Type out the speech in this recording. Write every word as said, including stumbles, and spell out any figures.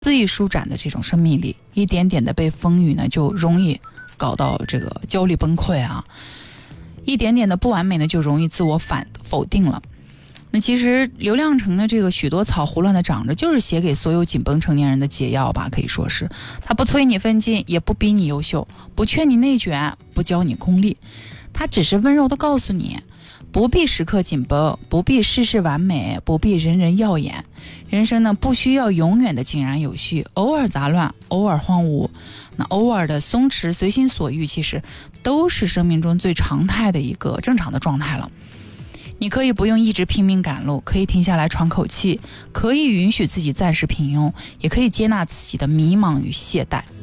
恣意舒展的这种生命力，一点点的被风雨呢，就容易搞到这个焦虑崩溃啊，一点点的不完美呢，就容易自我反否定了。那其实刘亮程的这个许多草胡乱的长着，就是写给所有紧绷成年人的解药吧，可以说是。他不催你奋进，也不逼你优秀，不劝你内卷，不教你功利，他只是温柔的告诉你，不必时刻紧绷，不必事事完美，不必人人耀眼。人生呢，不需要永远的井然有序，偶尔杂乱，偶尔荒芜，那偶尔的松弛随心所欲，其实都是生命中最常态的一个正常的状态了。你可以不用一直拼命赶路，可以停下来喘口气，可以允许自己暂时平庸，也可以接纳自己的迷茫与懈怠。